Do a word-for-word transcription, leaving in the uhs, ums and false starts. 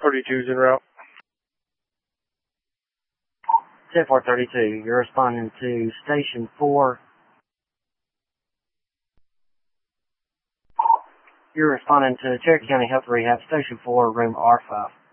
thirty-two is en route. ten four thirty-two, you're responding to Station four. You're responding to Cherokee County Health Rehab, Station four, room R five.